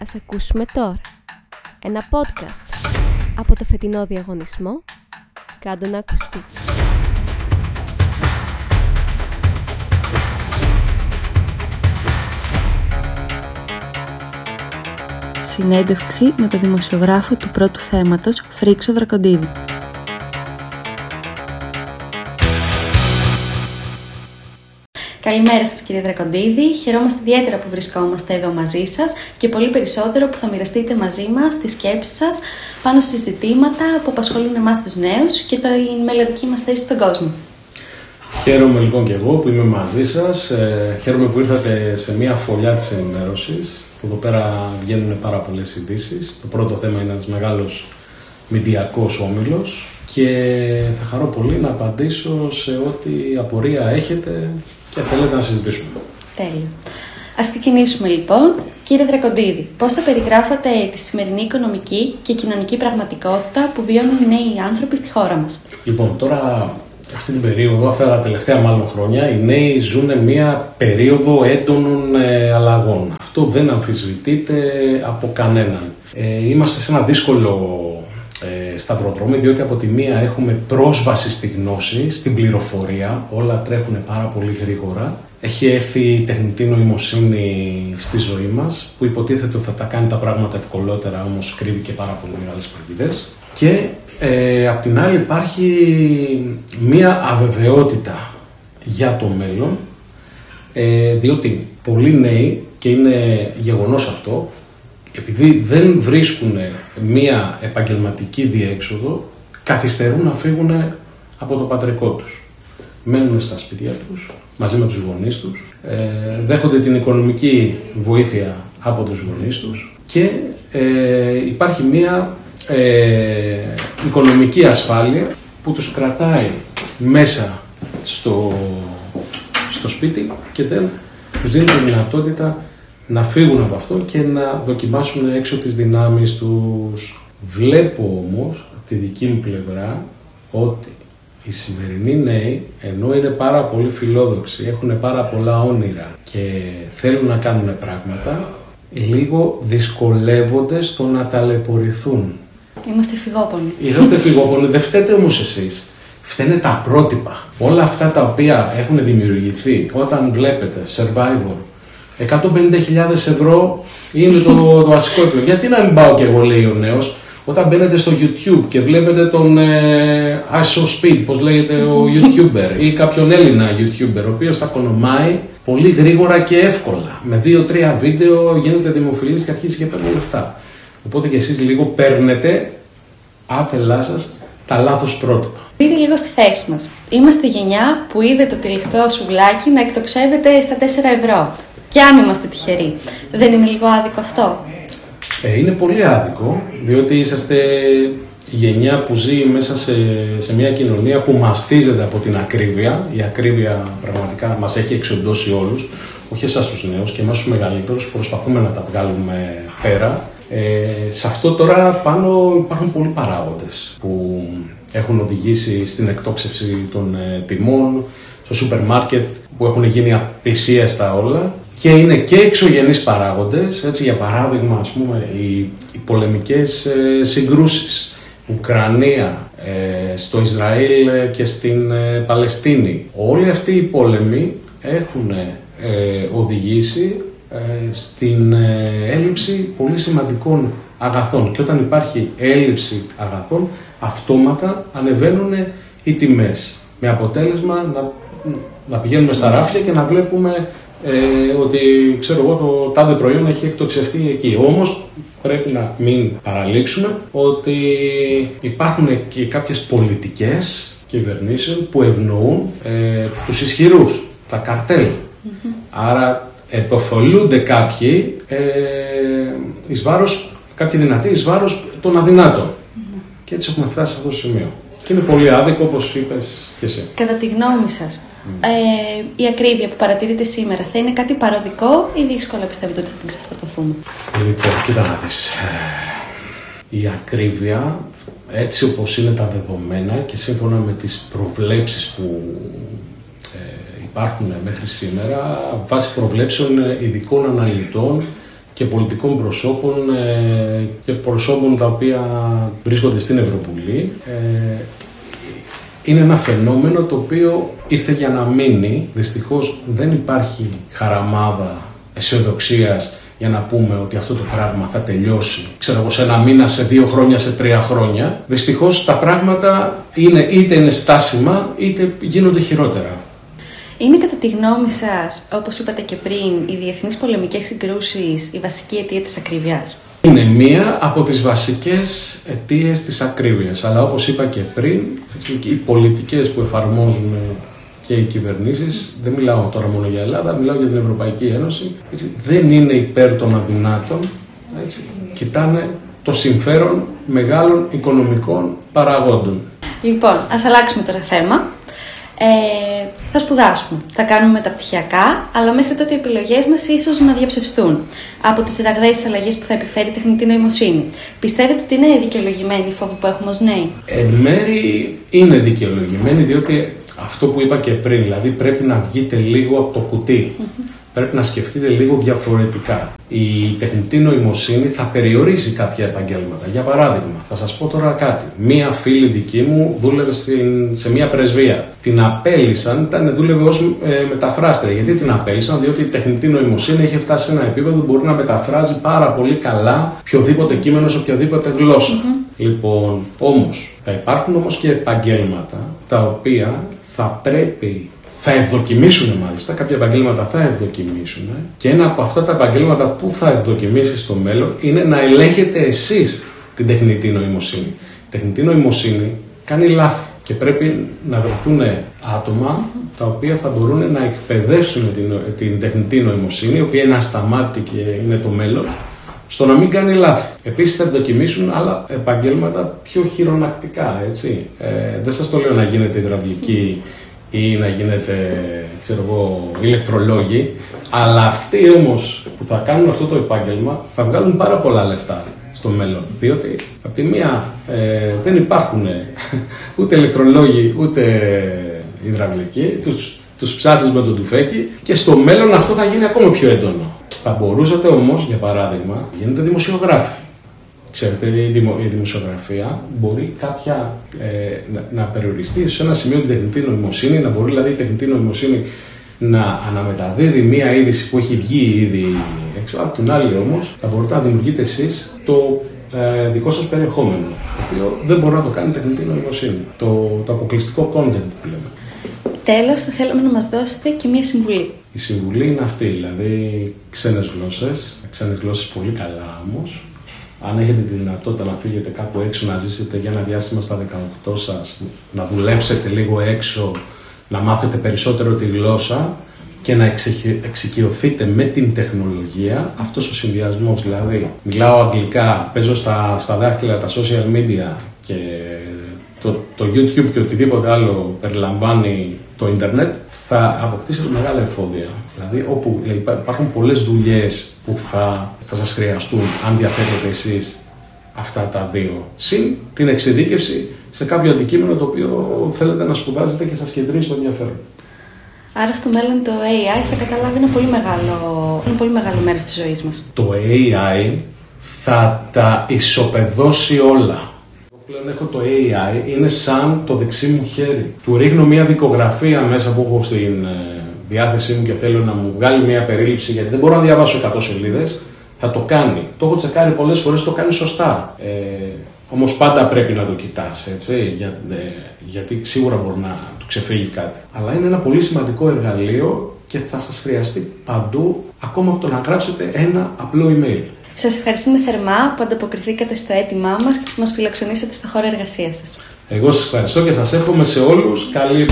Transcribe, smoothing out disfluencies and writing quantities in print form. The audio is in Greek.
Ας ακούσουμε τώρα ένα podcast από το φετινό διαγωνισμό «Κάντο να ακουστεί». Συνέντευξη με τον δημοσιογράφο του πρώτου θέματος, Φρίξο Δρακοντίδη. Καλημέρα σας κύριε Δρακοντίδη, χαιρόμαστε ιδιαίτερα που βρισκόμαστε εδώ μαζί σας και πολύ περισσότερο που θα μοιραστείτε μαζί μας τις σκέψεις σας πάνω στις ζητήματα που απασχολούν εμάς τους νέους και τη μελλοντική μας θέση στον κόσμο. Χαίρομαι λοιπόν και εγώ που είμαι μαζί σας, χαίρομαι που ήρθατε σε μια φωλιά της ενημέρωσης, που εδώ πέρα βγαίνουν πάρα πολλές ειδήσεις. Το πρώτο θέμα είναι ένας μεγάλος μηντιακός όμιλος και θα χαρώ πολύ να απαντήσω σε ό,τι απορία έχετε και θέλετε να συζητήσουμε. Τέλεια. Ας ξεκινήσουμε λοιπόν. Κύριε Δρακοντίδη, πώς θα περιγράφατε τη σημερινή οικονομική και κοινωνική πραγματικότητα που βιώνουν οι νέοι άνθρωποι στη χώρα μας? Λοιπόν, τώρα αυτή την περίοδο, αυτά τα τελευταία μάλλον χρόνια, οι νέοι ζουν μια περίοδο έντονων αλλαγών. Αυτό δεν αμφισβητείται από κανέναν. Είμαστε σε ένα δύσκολο σταυροδρόμι, διότι από τη μία έχουμε πρόσβαση στη γνώση, στην πληροφορία, όλα τρέχουν πάρα πολύ γρήγορα. Έχει έρθει η τεχνητή νοημοσύνη στη ζωή μας, που υποτίθεται ότι θα τα κάνει τα πράγματα ευκολότερα, όμως κρύβει και πάρα πολύ μεγάλες παγίδες. Και απ' την άλλη υπάρχει μία αβεβαιότητα για το μέλλον, διότι πολλοί νέοι, και είναι γεγονός αυτό, επειδή δεν βρίσκουν μία επαγγελματική διέξοδο, καθυστερούν να φύγουν από το πατρικό τους. Μένουν στα σπίτια τους, μαζί με τους γονείς τους, δέχονται την οικονομική βοήθεια από τους γονείς τους και υπάρχει μία οικονομική ασφάλεια που τους κρατάει μέσα στο σπίτι και δεν τους δίνει τη δυνατότητα να φύγουν από αυτό και να δοκιμάσουν έξω τις δυνάμεις τους. Βλέπω όμως από τη δική μου πλευρά ότι οι σημερινοί νέοι, ενώ είναι πάρα πολύ φιλόδοξοι, έχουν πάρα πολλά όνειρα και θέλουν να κάνουν πράγματα, λίγο δυσκολεύονται στο να ταλαιπωρηθούν. Είμαστε φυγόπονοι. Είσαστε φυγόπονοι, δεν φταίτε όμως εσείς. Φταίνε τα πρότυπα. Όλα αυτά τα οποία έχουν δημιουργηθεί, όταν βλέπετε Survivor, 150.000 ευρώ είναι το βασικό επίπεδο. Γιατί να μην πάω κι εγώ, λέει ο νέος, όταν μπαίνετε στο YouTube και βλέπετε τον ISO-Speed, πώς λέγεται ο YouTuber, ή κάποιον Έλληνα YouTuber, ο οποίος τα κονομάει πολύ γρήγορα και εύκολα. Με 2-3 βίντεο γίνεται δημοφιλής και αρχίζει και παίρνει λεφτά. Οπότε και εσείς λίγο παίρνετε άθελά σας τα λάθος πρότυπα. Πείτε λίγο στη θέση μας. Είμαστε γενιά που είδε το τυλιχτό σουβλάκι να εκτοξεύεται στα 4 ευρώ. Και αν είμαστε τυχεροί, δεν είναι λίγο άδικο αυτό? Είναι πολύ άδικο, διότι είσαστε η γενιά που ζει μέσα σε μια κοινωνία που μαστίζεται από την ακρίβεια. Η ακρίβεια πραγματικά μας έχει εξοντώσει όλους, όχι εσάς τους νέους και εμάς τους μεγαλύτερους, προσπαθούμε να τα βγάλουμε πέρα. Σε αυτό τώρα πάνω υπάρχουν πολλοί παράγοντες που έχουν οδηγήσει στην εκτόξευση των τιμών, στο σούπερ μάρκετ που έχουν γίνει απεισίαστα όλα. Και είναι και εξωγενείς παράγοντες, έτσι, για παράδειγμα, ας πούμε, οι πολεμικές συγκρούσεις, Ουκρανία, στο Ισραήλ και στην Παλαιστίνη. Όλοι αυτοί οι πόλεμοι έχουν οδηγήσει στην έλλειψη πολύ σημαντικών αγαθών. Και όταν υπάρχει έλλειψη αγαθών, αυτόματα ανεβαίνουν οι τιμές. Με αποτέλεσμα να πηγαίνουμε στα ράφια και να βλέπουμε ότι, ξέρω εγώ, το τάδε προϊόν έχει εκτοξευτεί εκεί. Όμως πρέπει να μην παραλείψουμε ότι υπάρχουν και κάποιες πολιτικές κυβερνήσεων που ευνοούν τους ισχυρούς, τα καρτέλ. Άρα επωφελούνται κάποιοι κάποιοι δυνατοί εις βάρος των αδυνάτων. Και έτσι έχουμε φτάσει σε αυτό το σημείο. Και είναι πολύ άδικο, όπως είπες και εσύ. Κατά τη γνώμη σας, η ακρίβεια που παρατηρείτε σήμερα θα είναι κάτι παροδικό ή δύσκολα πιστεύετε ότι θα την ξεφορτωθούμε? Λοιπόν, κοίτα να δεις. Η ακρίβεια, έτσι όπως είναι τα δεδομένα και σύμφωνα με τις προβλέψεις που υπάρχουν μέχρι σήμερα, βάσει προβλέψεων ειδικών αναλυτών και πολιτικών προσώπων και προσώπων τα οποία βρίσκονται στην Ευρωβουλή. Είναι ένα φαινόμενο το οποίο ήρθε για να μείνει. Δυστυχώς δεν υπάρχει χαραμάδα αισιοδοξίας για να πούμε ότι αυτό το πράγμα θα τελειώσει, ξέρω εγώ, σε ένα μήνα, σε 2 χρόνια, σε 3 χρόνια. Δυστυχώς τα πράγματα είτε είναι στάσιμα, είτε γίνονται χειρότερα. Είναι κατά τη γνώμη σας, όπως είπατε και πριν, οι διεθνείς πολεμικές συγκρούσεις η βασική αιτία της ακρίβειας? Είναι μία από τις βασικές αιτίες της ακρίβειας. Αλλά όπως είπα και πριν, έτσι, οι πολιτικές που εφαρμόζουν και οι κυβερνήσεις, δεν μιλάω τώρα μόνο για Ελλάδα, μιλάω για την Ευρωπαϊκή Ένωση, έτσι, δεν είναι υπέρ των αδυνάτων, έτσι, κοιτάνε το συμφέρον μεγάλων οικονομικών παραγόντων. Λοιπόν, ας αλλάξουμε τώρα θέμα. Θα σπουδάσουμε, θα κάνουμε μεταπτυχιακά, αλλά μέχρι τότε οι επιλογές μας ίσως να διαψευστούν από τις ραγδαίες αλλαγές που θα επιφέρει η τεχνητή νοημοσύνη. Πιστεύετε ότι είναι δικαιολογημένη η φόβη που έχουμε ως νέοι? Εν μέρει είναι δικαιολογημένη, διότι αυτό που είπα και πριν, δηλαδή πρέπει να βγείτε λίγο από το κουτί. Πρέπει να σκεφτείτε λίγο διαφορετικά. Η τεχνητή νοημοσύνη θα περιορίσει κάποια επαγγέλματα. Για παράδειγμα, θα σας πω τώρα κάτι. Μία φίλη δική μου δούλευε σε μία πρεσβεία. Την απέλυσαν, δούλευε ως μεταφράστρια. Γιατί την απέλυσαν? Διότι η τεχνητή νοημοσύνη έχει φτάσει σε ένα επίπεδο που μπορεί να μεταφράζει πάρα πολύ καλά οποιοδήποτε κείμενο σε οποιαδήποτε γλώσσα. Λοιπόν, θα υπάρχουν όμως και επαγγέλματα τα οποία θα ευδοκιμήσουν μάλιστα, κάποια επαγγέλματα θα ευδοκιμήσουν και ένα από αυτά τα επαγγέλματα που θα ευδοκιμήσει στο μέλλον είναι να ελέγχετε εσείς την τεχνητή νοημοσύνη. Η τεχνητή νοημοσύνη κάνει λάθη και πρέπει να βρεθούν άτομα τα οποία θα μπορούν να εκπαιδεύσουν την τεχνητή νοημοσύνη, η οποία είναι ασταμάτητη και είναι το μέλλον, στο να μην κάνει λάθη. Επίσης θα ευδοκιμήσουν άλλα επαγγέλματα πιο χειρονακτικά, έτσι. Δεν σας το λέω να γίνετε υδραυλικοί ή να γίνετε, ηλεκτρολόγοι, αλλά αυτοί όμως που θα κάνουν αυτό το επάγγελμα θα βγάλουν πάρα πολλά λεφτά στο μέλλον, διότι από τη μία δεν υπάρχουν ούτε ηλεκτρολόγοι ούτε υδραυλικοί, τους ψάχνεις με το τουφέκι και στο μέλλον αυτό θα γίνει ακόμα πιο έντονο. Θα μπορούσατε όμως, για παράδειγμα, γίνετε δημοσιογράφοι. Ξέρετε, η δημοσιογραφία μπορεί να περιοριστεί σε ένα σημείο την τεχνητή νοημοσύνη, να μπορεί δηλαδή η τεχνητή νοημοσύνη να αναμεταδίδει μία είδηση που έχει βγει ήδη έξω. Απ' την άλλη όμως θα μπορείτε να δημιουργείτε εσείς το δικό σας περιεχόμενο, το οποίο δεν μπορεί να το κάνει η τεχνητή νοημοσύνη. Το αποκλειστικό content που λέμε. Τέλος, θα θέλαμε να μας δώσετε και μία συμβουλή. Η συμβουλή είναι αυτή, δηλαδή ξένες γλώσσες πολύ καλά όμως. Αν έχετε τη δυνατότητα να φύγετε κάπου έξω, να ζήσετε για ένα διάστημα στα 18 σας, να δουλέψετε λίγο έξω, να μάθετε περισσότερο τη γλώσσα και να εξοικειωθείτε με την τεχνολογία, αυτός ο συνδυασμός, δηλαδή μιλάω αγγλικά, παίζω στα δάχτυλα τα social media και το YouTube και οτιδήποτε άλλο περιλαμβάνει το ίντερνετ, θα αποκτήσετε μεγάλα εφόδια. Δηλαδή, όπου υπάρχουν πολλές δουλειές που θα σας χρειαστούν αν διαθέτετε εσείς αυτά τα δύο. Συν την εξειδίκευση σε κάποιο αντικείμενο το οποίο θέλετε να σπουδάζετε και σας κεντρήσει το ενδιαφέρον. Άρα στο μέλλον το AI θα καταλάβει ένα πολύ μεγάλο μέρος της ζωής μας. Το AI θα τα ισοπεδώσει όλα. Πλέον έχω το AI, είναι σαν το δεξί μου χέρι. Του ρίχνω μια δικογραφία μέσα που έχω στην διάθεσή μου και θέλω να μου βγάλει μια περίληψη, γιατί δεν μπορώ να διαβάσω 100 σελίδες. Θα το κάνει. Το έχω τσεκάρει πολλές φορές, το κάνει σωστά. Όμως πάντα πρέπει να το κοιτάς, έτσι, γιατί σίγουρα μπορεί να του ξεφύγει κάτι. Αλλά είναι ένα πολύ σημαντικό εργαλείο και θα σας χρειαστεί παντού, ακόμα από το να γράψετε ένα απλό email. Σας ευχαριστούμε θερμά που ανταποκριθήκατε στο αίτημά μας και που μας φιλοξενήσατε στο χώρο εργασίας σας. Εγώ σας ευχαριστώ και σας εύχομαι σε όλους καλή